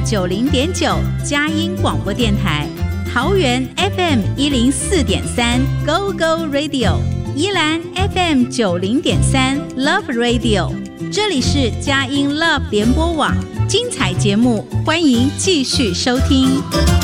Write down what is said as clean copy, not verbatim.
90.9佳音广播电台，桃园 FM 104.3 Go Go Radio， 宜兰 FM 90.3 Love Radio， 这里是佳音 Love 联播网，精彩节目欢迎继续收听。